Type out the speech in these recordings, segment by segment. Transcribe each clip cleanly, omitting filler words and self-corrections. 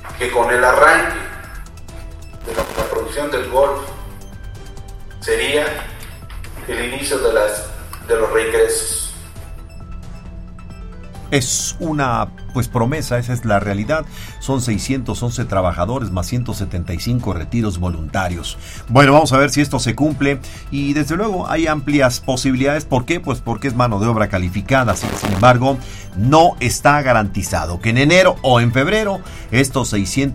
que con el arranque de la producción del Golf sería el inicio de los reingresos. Es una promesa, esa es la realidad. Son 611 trabajadores más 175 retiros voluntarios. Bueno, vamos a ver si esto se cumple y desde luego hay amplias posibilidades. ¿Por qué? Pues porque es mano de obra calificada. Sin embargo, no está garantizado que en enero o en febrero estos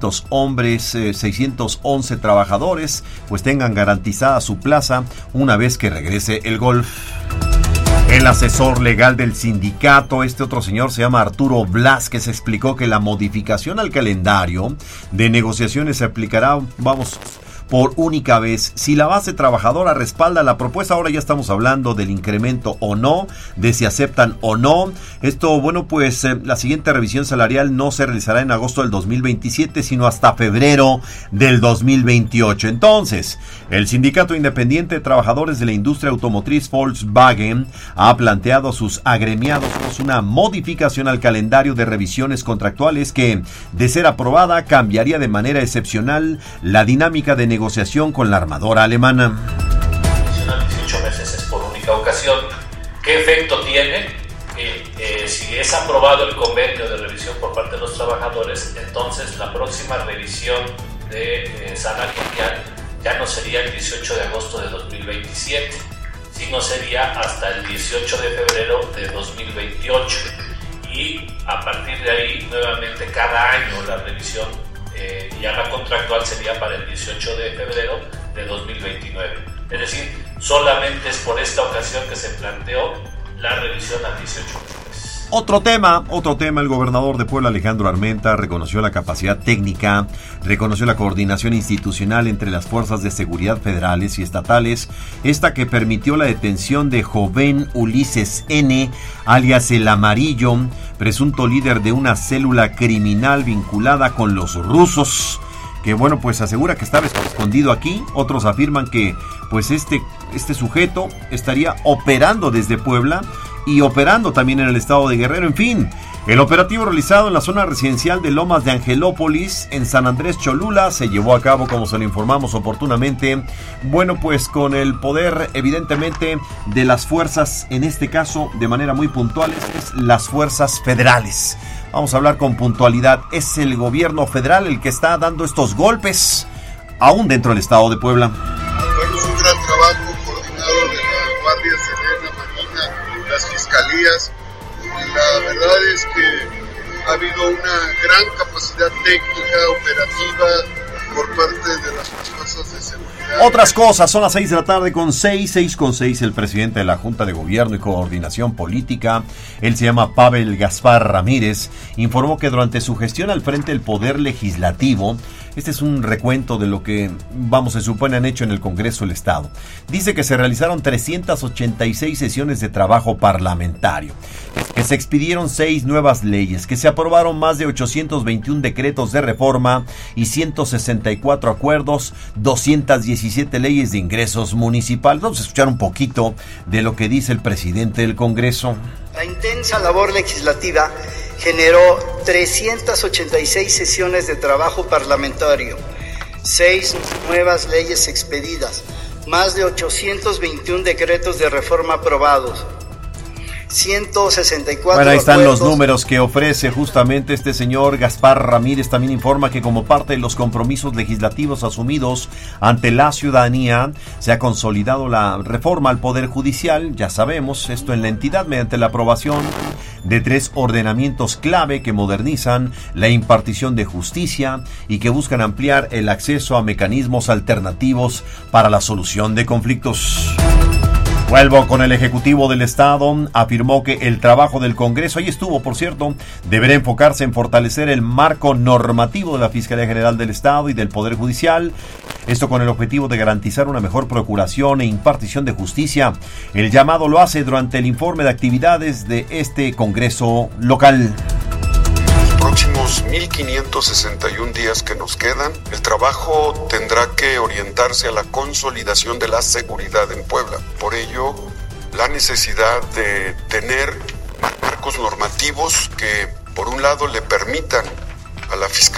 611 trabajadores pues tengan garantizada su plaza una vez que regrese el Golf. El asesor legal del sindicato, este otro señor se llama Arturo Blázquez, explicó que la modificación al calendario de negociaciones se aplicará, por única vez. Si la base trabajadora respalda la propuesta, ahora ya estamos hablando del incremento o no, de si aceptan o no. Esto, la siguiente revisión salarial no se realizará en agosto del 2027, sino hasta febrero del 2028. Entonces, el Sindicato Independiente de Trabajadores de la Industria Automotriz Volkswagen ha planteado a sus agremiados una modificación al calendario de revisiones contractuales que, de ser aprobada, cambiaría de manera excepcional la dinámica de negociación con la armadora alemana. 18 meses es por única ocasión. ¿Qué efecto tiene? Si es aprobado el convenio de revisión por parte de los trabajadores, entonces la próxima revisión de salario ya no sería el 18 de agosto de 2027, sino sería hasta el 18 de febrero de 2028. Y a partir de ahí, nuevamente, cada año la revisión ya la contractual sería para el 18 de febrero de 2029. Es decir, solamente es por esta ocasión que se planteó la revisión a 18 meses. Otro tema, el gobernador de Puebla, Alejandro Armenta, reconoció la capacidad técnica, reconoció la coordinación institucional entre las fuerzas de seguridad federales y estatales, esta que permitió la detención de Joven Ulises N., alias El Amarillo, presunto líder de una célula criminal vinculada con los rusos, que asegura que estaba escondido aquí. Otros afirman que este sujeto estaría operando desde Puebla y operando también en el estado de Guerrero. En fin, el operativo realizado en la zona residencial de Lomas de Angelópolis, en San Andrés Cholula, se llevó a cabo, como se lo informamos oportunamente, con el poder, evidentemente, de las fuerzas, en este caso, de manera muy puntual, las fuerzas federales. Vamos a hablar con puntualidad. Es el gobierno federal el que está dando estos golpes, aún dentro del estado de Puebla. Tenemos un gran trabajo coordinado de la Guardia Serena, Marina, las fiscalías. La verdad es que ha habido una gran capacidad técnica, operativa, por parte de las fuerzas de seguridad. Otras cosas, son las 6 de la tarde con 6:06. El presidente de la Junta de Gobierno y Coordinación Política, él se llama Pavel Gaspar Ramírez, informó que durante su gestión al frente del Poder Legislativo, este es un recuento de lo que, se supone han hecho en el Congreso del Estado. Dice que se realizaron 386 sesiones de trabajo parlamentario, que se expidieron 6 nuevas leyes, que se aprobaron más de 821 decretos de reforma y 164 acuerdos, 217 leyes de ingresos municipales. Vamos a escuchar un poquito de lo que dice el presidente del Congreso. La intensa labor legislativa generó 386 sesiones de trabajo parlamentario, 6 nuevas leyes expedidas, más de 821 decretos de reforma aprobados, 164 Bueno, ahí están acuerdos. los números que ofrece justamente este señor Gaspar Ramírez. También informa que como parte de los compromisos legislativos asumidos ante la ciudadanía, se ha consolidado la reforma al Poder Judicial, ya sabemos, esto en la entidad mediante la aprobación de 3 ordenamientos clave que modernizan la impartición de justicia y que buscan ampliar el acceso a mecanismos alternativos para la solución de conflictos. Vuelvo con el Ejecutivo del Estado. Afirmó que el trabajo del Congreso, ahí estuvo por cierto, deberá enfocarse en fortalecer el marco normativo de la Fiscalía General del Estado y del Poder Judicial. Esto con el objetivo de garantizar una mejor procuración e impartición de justicia. El llamado lo hace durante el informe de actividades de este Congreso local. Próximos 1561 días que nos quedan, el trabajo tendrá que orientarse a la consolidación de la seguridad en Puebla. Por ello, la necesidad de tener marcos normativos que, por un lado, le permitan a la Fiscalía